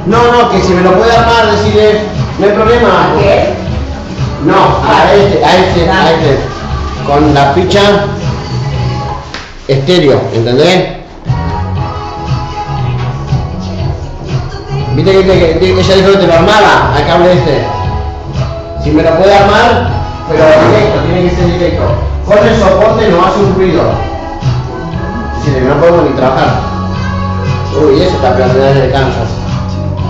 No, que si me lo puede armar, decirle, no hay problema. ¿A qué? No, a este. Con la ficha estéreo, ¿entendés? Viste que ella dijo que te lo armaba, al cable este. Si me lo puede armar, pero directo, tiene que ser directo. Con el soporte no hace un ruido. Si no podemos ni trabajar. Uy, eso está peor de Kansas.